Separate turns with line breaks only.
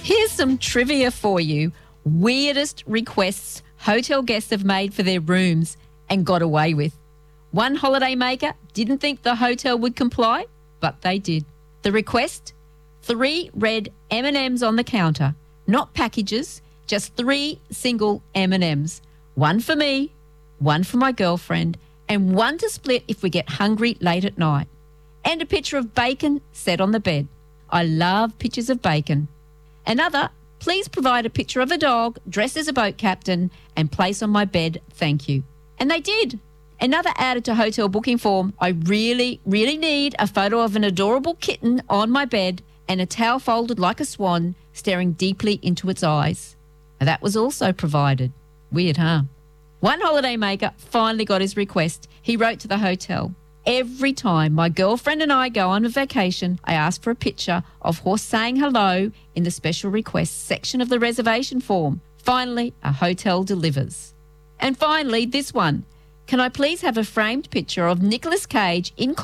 Here's some trivia for you. Weirdest requests hotel guests have made for their rooms and got away with. One holidaymaker didn't think the hotel would comply, but they did. The request? 3 red M&Ms on the counter. Not packages, just 3 single M&Ms. 1 for me, 1 for my girlfriend, and 1 to split if we get hungry late at night. And a picture of bacon set on the bed. I love pictures of bacon. Another, please provide a picture of a dog dressed as a boat captain and place on my bed, thank you. And they did. Another added to hotel booking form, I really, really need a photo of an adorable kitten on my bed and a towel folded like a swan staring deeply into its eyes. And that was also provided. Weird, huh? One holidaymaker finally got his request. He wrote to the hotel, every time my girlfriend and I go on a vacation, I ask for a picture of horse saying hello in the special requests section of the reservation form. Finally, a hotel delivers. And finally, this one. Can I please have a framed picture of Nicolas Cage in